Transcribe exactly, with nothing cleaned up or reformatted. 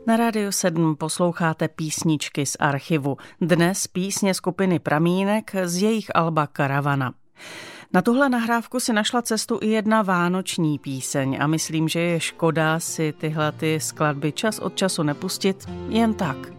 Na Rádiu sedm posloucháte písničky z archivu. Dnes písně skupiny Pramínek z jejich alba Karavana. Na tuhle nahrávku si našla cestu i jedna vánoční píseň a myslím, že je škoda si tyhle ty skladby čas od času nepustit jen tak.